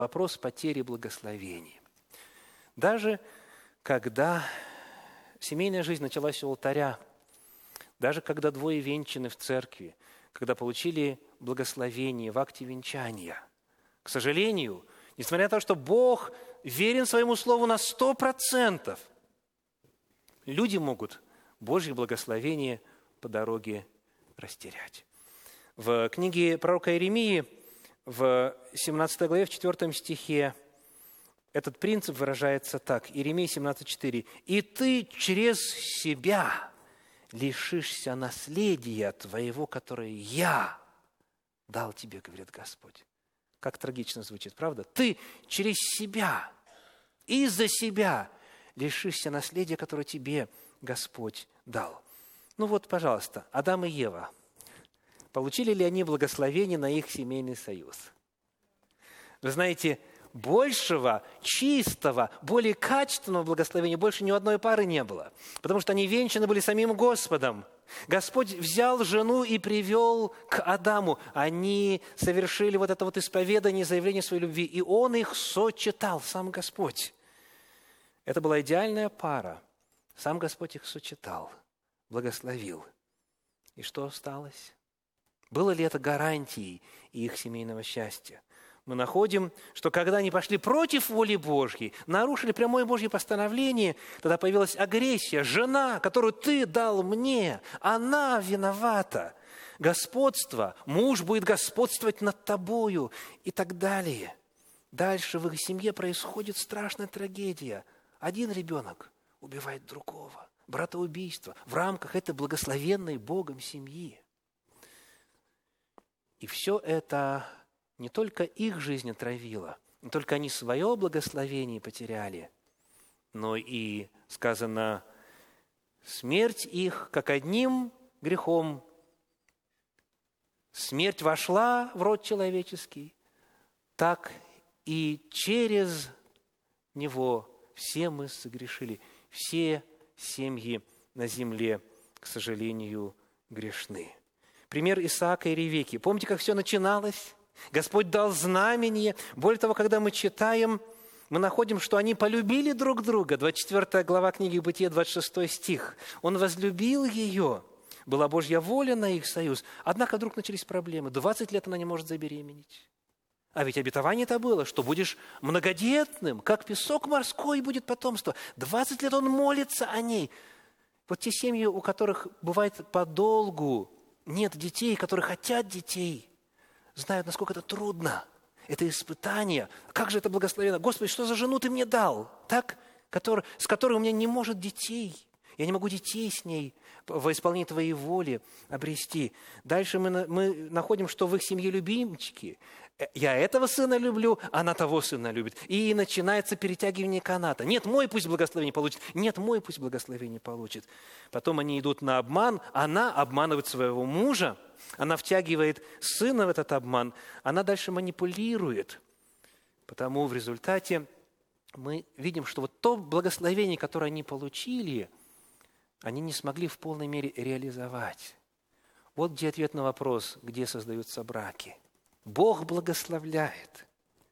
вопрос потери благословений. Даже когда семейная жизнь началась у алтаря, даже когда двое венчаны в церкви, когда получили благословение в акте венчания, к сожалению, несмотря на то, что Бог верен своему слову на 100%, люди могут Божье благословение по дороге растерять. В книге пророка Иеремии, в 17 главе, в 4 стихе, этот принцип выражается так. Иеремия 17:4. «И ты через себя лишишься наследия твоего, которое я дал тебе, говорит Господь». Как трагично звучит, правда? Ты через себя, из-за себя лишишься наследия, которое тебе Господь дал. Ну вот, пожалуйста, Адам и Ева. Получили ли они благословение на их семейный союз? Вы знаете, большего, чистого, более качественного благословения больше ни у одной пары не было. Потому что они венчаны были самим Господом. Господь взял жену и привел к Адаму. Они совершили вот это вот исповедание, заявление своей любви. И Он их сочетал, сам Господь. Это была идеальная пара. Сам Господь их сочетал, благословил. И что осталось? Было ли это гарантией их семейного счастья? Мы находим, что когда они пошли против воли Божьей, нарушили прямое Божье постановление, тогда появилась агрессия. Жена, которую ты дал мне, она виновата. Господство, муж будет господствовать над тобою и так далее. Дальше в их семье происходит страшная трагедия. Один ребенок убивает другого. Братоубийство в рамках этой благословенной Богом семьи. И все это не только их жизнь отравило, не только они свое благословение потеряли, но и, сказано, смерть их, как одним грехом, смерть вошла в род человеческий, так и через него все мы согрешили. Все семьи на земле, к сожалению, грешны. Пример Исаака и Ревекки. Помните, как все начиналось? Господь дал знамение. Более того, когда мы читаем, мы находим, что они полюбили друг друга. 24 глава книги Бытия, 26 стих. Он возлюбил ее. Была Божья воля на их союз. Однако вдруг начались проблемы. 20 лет она не может забеременеть. А ведь обетование-то было, что будешь многодетным, как песок морской будет потомство. 20 лет он молится о ней. Вот те семьи, у которых бывает подолгу нет детей, которые хотят детей, знают, насколько это трудно. Это испытание. Как же это благословенно. Господи, что за жену ты мне дал? Так? С которой у меня не может детей. Я не могу детей с ней во исполнении Твоей воли обрести. Дальше мы находим, что в их семье любимчики. Я этого сына люблю, она того сына любит. И начинается перетягивание каната. Нет, мой пусть благословение получит. Нет, мой пусть благословение получит. Потом они идут на обман. Она обманывает своего мужа. Она втягивает сына в этот обман. Она дальше манипулирует. Потому в результате мы видим, что вот то благословение, которое они получили, они не смогли в полной мере реализовать. Вот где ответ на вопрос, где создаются браки. Бог благословляет.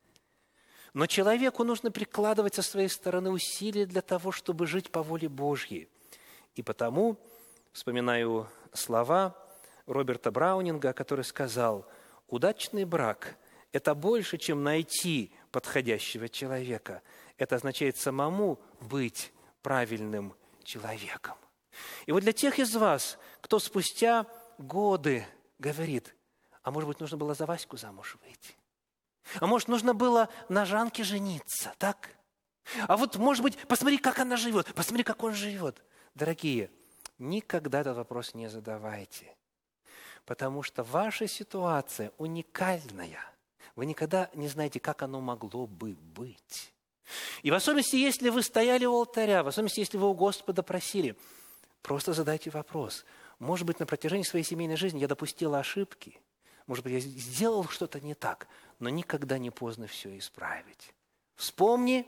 Но человеку нужно прикладывать со своей стороны усилия для того, чтобы жить по воле Божьей. И потому вспоминаю слова Роберта Браунинга, который сказал: «Удачный брак – это больше, чем найти подходящего человека. Это означает самому быть правильным человеком». И вот для тех из вас, кто спустя годы говорит: а может быть, нужно было за Ваську замуж выйти? А может, нужно было на Жанке жениться, так? А вот, может быть, посмотри, как она живет, посмотри, как он живет. Дорогие, никогда этот вопрос не задавайте, потому что ваша ситуация уникальная. Вы никогда не знаете, как оно могло бы быть. И в особенности, если вы стояли у алтаря, в особенности, если вы у Господа просили, просто задайте вопрос. Может быть, на протяжении своей семейной жизни я допустила ошибки, может быть, я сделал что-то не так, но никогда не поздно все исправить. Вспомни,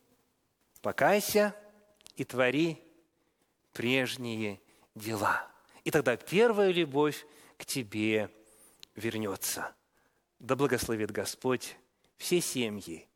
покайся и твори прежние дела. И тогда первая любовь к тебе вернется. Да благословит Господь все семьи